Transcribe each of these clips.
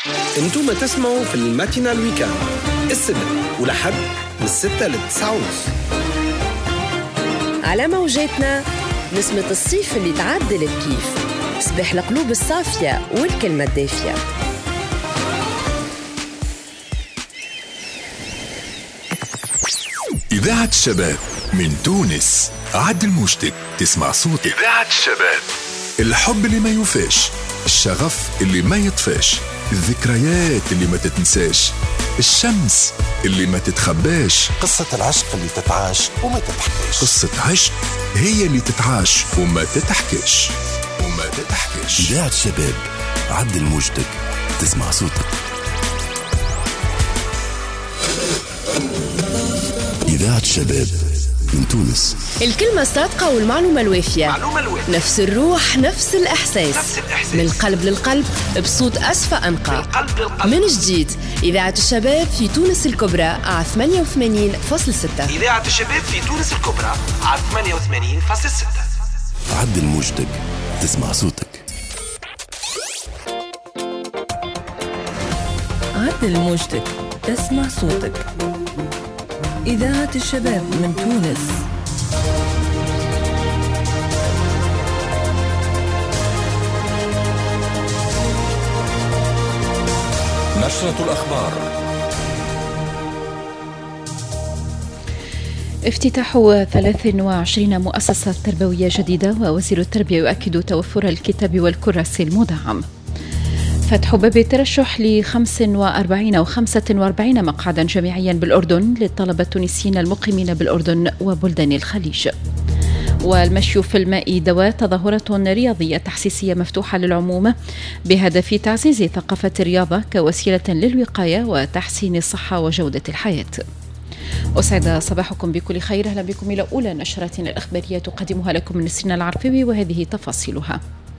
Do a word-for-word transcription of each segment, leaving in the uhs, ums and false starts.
انتم تسمعوا في الماتينال ويكاند السبت ولحد من الستة للتسعة ونص على موجاتنا. نسمة الصيف اللي تعدل الكيف، صباح القلوب الصافية والكلمة الدافية. إذاعة الشباب من تونس. عدل موجتك تسمع صوت إذاعة الشباب. الحب اللي ما يوفاش، الشغف اللي ما يطفاش، الذكريات اللي ما تتنساش، الشمس اللي ما تتخباش، قصة العشق اللي تتعاش وما تتحكيش. قصة عشق هي اللي تتعاش وما تتحكيش وما تتحكيش. إذاعة الشباب، عدل موجتك تسمع صوتك. إذاعة الشباب من تونس. الكلمة الصادقة والمعلومة الوافية. معلومة الوافية. نفس الروح، نفس الإحساس. نفس الإحساس. من القلب للقلب، بصوت أسفى أنقى. من القلب للقلب. من جديد، إذاعة الشباب في تونس الكبرى على ثمانية وثمانين فاصلة ستة. إذاعة الشباب في تونس الكبرى على ثمانية وثمانين فاصلة ستة. عدل موجتك تسمع صوتك. عدل موجتك تسمع صوتك. إذاعة الشباب من تونس. نشرة الأخبار. افتتاح ثلاث وعشرين مؤسسة تربوية جديدة، ووزير التربية يؤكد توفر الكتاب والكراسي المدعم. فتح باب الترشح ل خمس وأربعين أو خمسة وأربعين مقعدا جامعيا بالأردن للطلبة التونسيين المقيمين بالأردن وبلدان الخليج. والمشي في الماء دواء، تظاهرة رياضية تحسيسية مفتوحة للعموم بهدف تعزيز ثقافة الرياضة كوسيلة للوقاية وتحسين الصحة وجودة الحياة. أسعد صباحكم بكل خير. أهلا بكم إلى أولى نشراتنا الإخبارية تقدمها لكم نسرين العرفوي، وهذه تفاصيلها.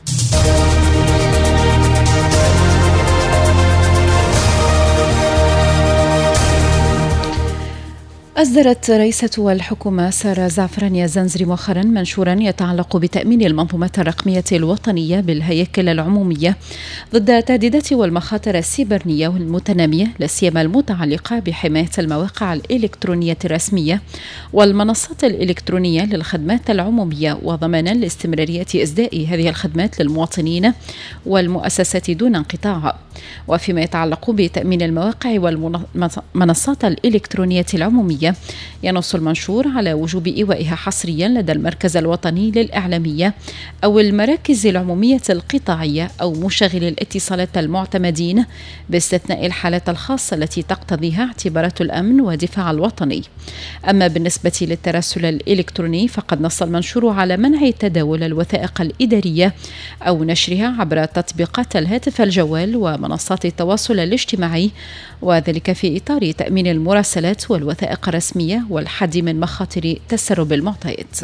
أصدرت رئيسة الحكومة سارة زعفراني الزنزري مؤخرا منشورا يتعلق بتأمين المنظومة الرقمية الوطنية بالهياكل العمومية ضد التهديدات والمخاطر السيبرانية والمتنامية، لا سيما المتعلقة بحماية المواقع الإلكترونية الرسمية والمنصات الإلكترونية للخدمات العمومية، وضمانا لاستمرارية إسداء هذه الخدمات للمواطنين والمؤسسات دون انقطاع. وفيما يتعلق بتأمين المواقع والمنصات الإلكترونية العمومية، ينص المنشور على وجوب إيوائها حصريا لدى المركز الوطني للإعلامية أو المراكز العمومية القطاعية أو مشغلي الاتصالات المعتمدين، باستثناء الحالات الخاصة التي تقتضيها اعتبارات الأمن والدفاع الوطني. أما بالنسبة للتراسل الإلكتروني، فقد نص المنشور على منع تداول الوثائق الإدارية أو نشرها عبر تطبيقات الهاتف الجوال ومنصات التواصل الاجتماعي، وذلك في إطار تأمين المراسلات والوثائق الرسمية والحد من مخاطر تسرب المعطيات.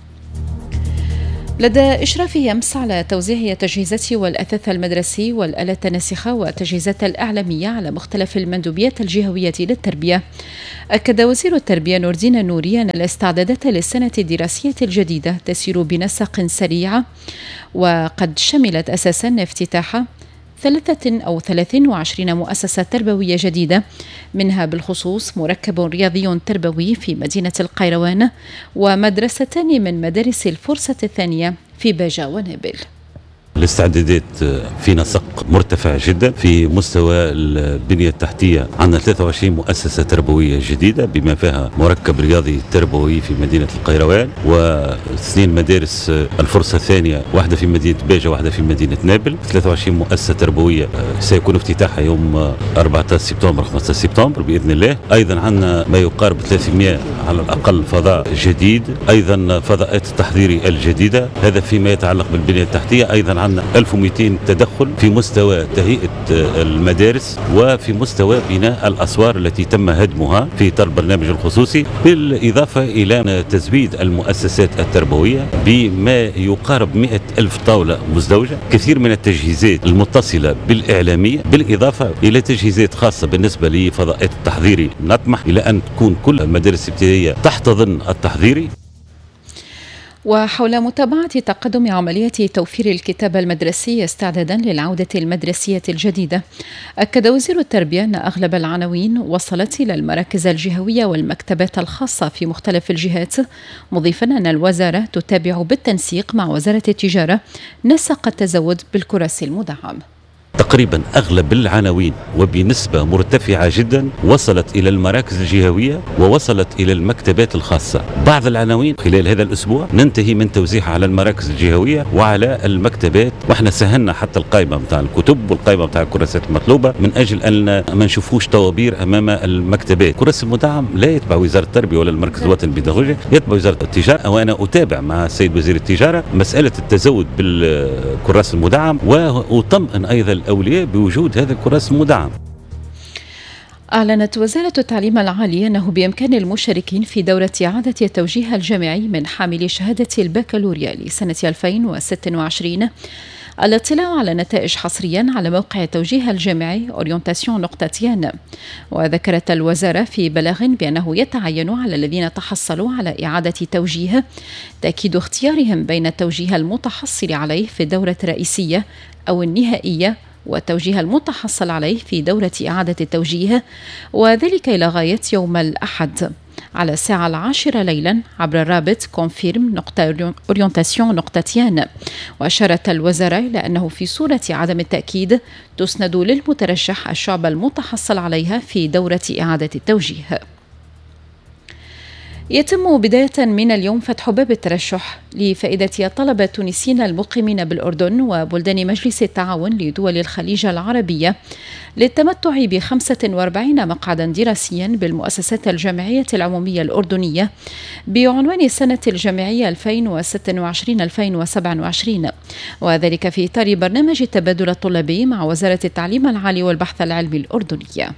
لدى إشرافه أمس على توزيع تجهيزات والأثاث المدرسي والآلات الناسخة والتجهيزات الإعلامية على مختلف المندوبيات الجهوية للتربية، أكد وزير التربية نور الدين النوري أن الاستعدادات للسنة الدراسية الجديدة تسير بنسق سريع، وقد شملت أساسا افتتاح ثلاثة أو ثلاثين وعشرين مؤسسة تربوية جديدة، منها بالخصوص مركب رياضي تربوي في مدينة القيروان، ومدرستان من مدارس الفرصة الثانية في باجة ونابل. الاستعدادات في نسق مرتفع جدا في مستوى البنية التحتية. عندنا ثلاثة وعشرين مؤسسة تربوية جديدة بما فيها مركب رياضي تربوي في مدينة القيروان، واثنين مدارس الفرصة الثانية، واحدة في مدينة باجة واحدة في مدينة نابل. ثلاثة وعشرين مؤسسة تربوية سيكون افتتاحها يوم أربعة عشر سبتمبر خمسة عشر سبتمبر بإذن الله. أيضا عندنا ما يقارب ثلاثمائة على الأقل فضاء جديد، أيضا فضاءات التحضيري الجديدة، هذا فيما يتعلق بالبنية التحتية. أيضا عندنا ألف ومئتين تدخل في مستوى تهيئة المدارس وفي مستوى بناء الأسوار التي تم هدمها في إطار البرنامج الخصوصي، بالإضافة إلى تزويد المؤسسات التربوية بما يقارب مئة ألف طاولة مزدوجة، كثير من التجهيزات المتصلة بالإعلامية، بالإضافة إلى تجهيزات خاصة بالنسبة لفضاءات التحضيري. نطمح إلى أن تكون كل المدارس الابتدائية تحتضن التحضيري. وحول متابعة تقدم عملية توفير الكتاب المدرسي استعدادا للعودة المدرسية الجديدة، أكد وزير التربية أن أغلب العناوين وصلت إلى المراكز الجهوية والمكتبات الخاصة في مختلف الجهات، مضيفا أن الوزارة تتابع بالتنسيق مع وزارة التجارة نسق التزود بالكراسي المدعم. تقريبا أغلب العناوين وبنسبة مرتفعة جدا وصلت إلى المراكز الجهوية ووصلت إلى المكتبات الخاصة. بعض العناوين خلال هذا الأسبوع ننتهي من توزيعها على المراكز الجهوية وعلى المكتبات، وإحنا سهلنا حتى القائمة متاع الكتب والقائمة متاع الكراسات المطلوبة من أجل أن ما نشوفوش طوابير أمام المكتبات. كراسي المدعم لا يتبع وزارة التربية ولا المركز الوطني للبيداغوجيا، يتبع وزارة التجارة، وأنا أتابع مع السيد وزير التجارة مسألة التزود بالكراس المدعم وأطمئن أيضا الأولياء بوجود هذا الكراس المدعم. أعلنت وزارة التعليم العالي أنه بإمكان المشاركين في دورة إعادة التوجيه الجامعي من حاملي شهادة البكالوريا لسنة ألفين وستة وعشرين الاطلاع على نتائج حصريا على موقع التوجيه الجامعي أورينتاسيون نقطة تيان. وذكرت الوزارة في بلاغ بأنه يتعين على الذين تحصلوا على إعادة توجيه تأكيد اختيارهم بين التوجيه المتحصل عليه في الدورة الرئيسية أو النهائية والتوجيه المتحصل عليه في دورة إعادة التوجيه، وذلك إلى غاية يوم الأحد على الساعة العاشرة ليلا عبر الرابط كونفيرم نقطة أورينتاسيون نقطة تيان. وأشارت الوزارة إلى أنه في صورة عدم التأكيد تسند للمترشح الشعبة المتحصل عليها في دورة إعادة التوجيه. يتم بداية من اليوم فتح باب الترشح لفائدة الطلبة التونسيين المقيمين بالأردن وبلدان مجلس التعاون لدول الخليج العربية للتمتع بخمسة وأربعين مقعدا دراسيا بالمؤسسات الجامعية العمومية الأردنية بعنوان السنة الجامعية ألفين وستة وعشرين ألفين وسبعة وعشرين، وذلك في إطار برنامج التبادل الطلابي مع وزارة التعليم العالي والبحث العلمي الأردنية.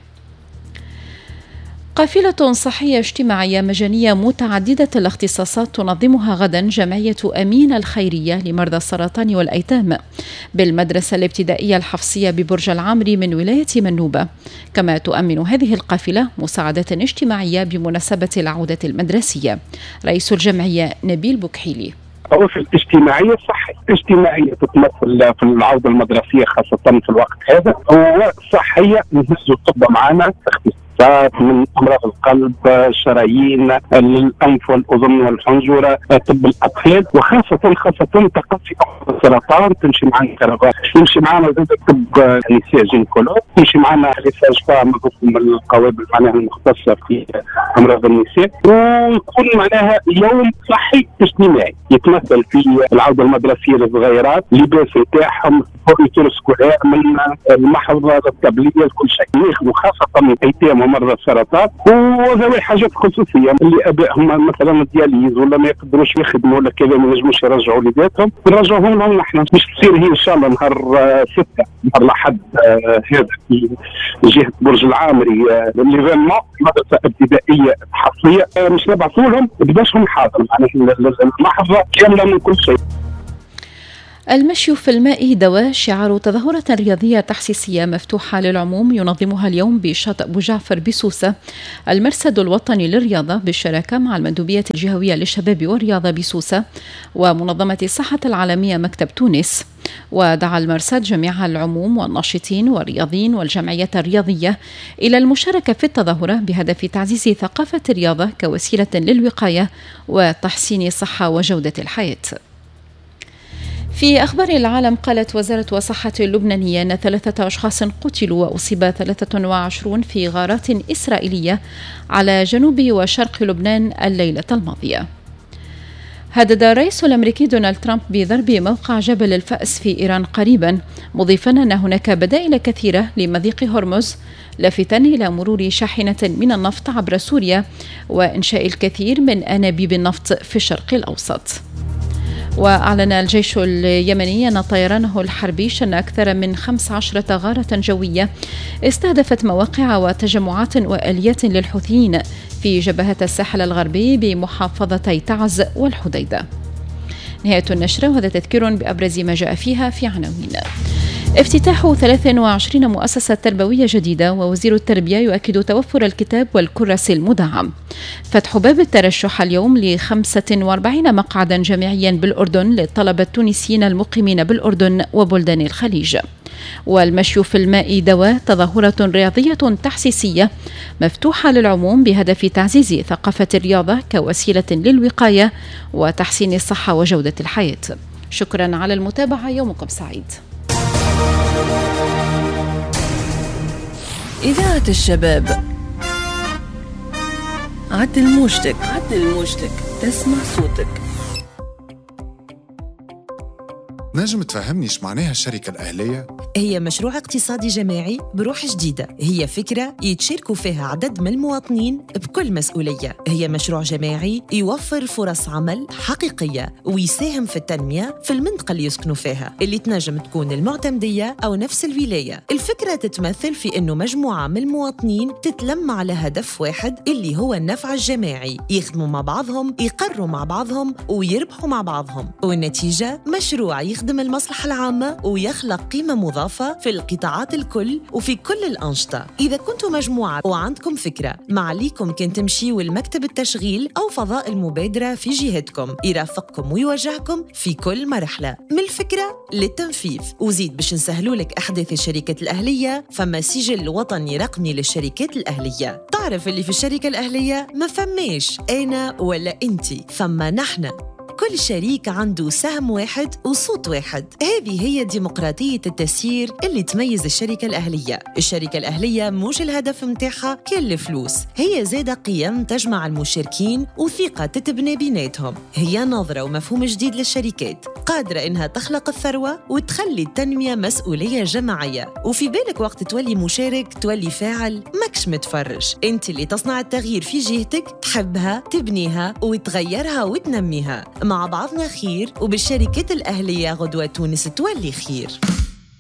قافلة صحية اجتماعية مجانية متعددة الاختصاصات تنظمها غدا جمعية أمين الخيرية لمرضى السرطان والأيتام بالمدرسة الابتدائية الحفصية ببرج العمري من ولاية منوبة، كما تؤمن هذه القافلة مساعدة اجتماعية بمناسبة العودة المدرسية. رئيس الجمعية نبيل بكحيلي: التوافل الاجتماعية صحية اجتماعية تتمثل في العودة المدرسية خاصة في الوقت هذا، وصحية نهزوا الطب معنا من أمراض القلب، الشرايين، الأنف والأذن والحنجرة، طب الأطفال، وخاصة خاصة تقصي السرطان تمشي معنا كربات، يمشي معنا طب نساء جينيكولوج، يمشي معنا لساجفا من القوابل معناها المختصة في أمراض النساء، ويكون معناها يوم صحي اجتماعي يتمثل في العودة المدرسية للصغيرات، لباس نتاعهم، فورنيتور سكولير من المحفظة للتبلية لكل شيء، ياخذوا خاصة من أيتام ومرضى السرطان وذوي الحاجات الخصوصية اللي أبائهم مثلا الدياليز ولا ما يقدروش يخدموا ولا كذا ما ينجموش يرجعوا وليداتهم، نرجعوهم لهم نحن. مش تصير هي إن شاء الله نهار ستة نهار الأحد هذا في جهة برج العامري ليفينمون مدرسة ابتدائية حصرية، مش نبعثوا لهم بداشهم حاضر معناها المحفظة كاملة من كل شيء. المشي في الماء دواء شعار تظاهرة رياضية تحسيسية مفتوحة للعموم ينظمها اليوم بشاطئ أبو جعفر بسوسة المرصد الوطني للرياضة بالشراكة مع المندوبية الجهوية للشباب والرياضة بسوسة ومنظمة الصحة العالمية مكتب تونس. ودعا المرصد جميع العموم والناشطين والرياضيين والجمعيات الرياضية إلى المشاركة في التظاهرة بهدف تعزيز ثقافة الرياضة كوسيلة للوقاية وتحسين الصحة وجودة الحياة. في أخبار العالم، قالت وزارة الصحة اللبنانية أن ثلاثة أشخاص قتلوا وأصيب ثلاثة وعشرون في غارات إسرائيلية على جنوب وشرق لبنان الليلة الماضية. هدد الرئيس الأمريكي دونالد ترامب بضرب موقع جبل الفأس في إيران قريبا، مضيفا أن هناك بدائل كثيرة لمضيق هرمز، لافتا إلى مرور شاحنة من النفط عبر سوريا وإنشاء الكثير من أنابيب النفط في الشرق الأوسط. وأعلن الجيش اليمني أن طيرانه الحربي شن أكثر من خمس عشرة غارة جوية استهدفت مواقع وتجمعات وآليات للحوثيين في جبهة الساحل الغربي بمحافظتي تعز والحديدة. نهاية النشرة، وهذا تذكير بأبرز ما جاء فيها في عناوين. افتتاح ثلاث وعشرين مؤسسة تربوية جديدة، ووزير التربية يؤكد توفر الكتاب والكراسي المدعم. فتح باب الترشح اليوم ل خمسة وأربعين مقعدا جامعيا بالأردن للطلبة التونسيين المقيمين بالأردن وبلدان الخليج. والمشي في الماء دواء، تظاهرة رياضية تحسيسية مفتوحة للعموم بهدف تعزيز ثقافة الرياضة كوسيلة للوقاية وتحسين الصحة وجودة الحياة. شكرا على المتابعة، يومكم سعيد. إذاعة الشباب، عدل موجتك، عدل موجتك، تسمع صوتك. نجم تفهمني ايش معناها الشركة الأهلية؟ هي مشروع اقتصادي جماعي بروح جديدة. هي فكرة يتشاركوا فيها عدد من المواطنين بكل مسؤولية. هي مشروع جماعي يوفر فرص عمل حقيقية ويساهم في التنمية في المنطقة اللي يسكنوا فيها، اللي تنجم تكون المعتمدية أو نفس الولاية. الفكرة تتمثل في أنه مجموعة من المواطنين تتلم على هدف واحد اللي هو النفع الجماعي، يخدموا مع بعضهم، يقروا مع بعضهم ويربحوا مع بعضهم، والنتيجة مشروع يخدم المصلحة العامة ويخلق قيمة مضافة في القطاعات الكل وفي كل الأنشطة. إذا كنتوا مجموعة وعندكم فكرة، ما عليكم كان تمشيوا لمكتب التشغيل أو فضاء المبادرة في جهتكم، يرافقكم ويوجهكم في كل مرحلة من الفكرة للتنفيذ. وزيد باش نسهلوا لك أحداث الشركة الأهلية، فما سجل وطني رقمي للشركات الأهلية. تعرف اللي في الشركة الأهلية ما فماش أنا ولا أنتي، فما نحن. كل شريك عنده سهم واحد وصوت واحد. هذه هي ديمقراطية التسيير اللي تميز الشركة الأهلية. الشركة الأهلية مش الهدف متاعها كل فلوس، هي زادة قيم تجمع المشاركين وثقة تتبني بيناتهم. هي نظرة ومفهوم جديد للشركات، قادرة إنها تخلق الثروة وتخلي التنمية مسؤولية جماعية. وفي بالك وقت تولي مشارك تولي فاعل، ماكش متفرج. انت اللي تصنع التغيير في جهتك، تحبها، تبنيها وتغيرها وتنميها. مع بعضنا خير، وبالشركات الأهلية غدوة تونس تولي خير.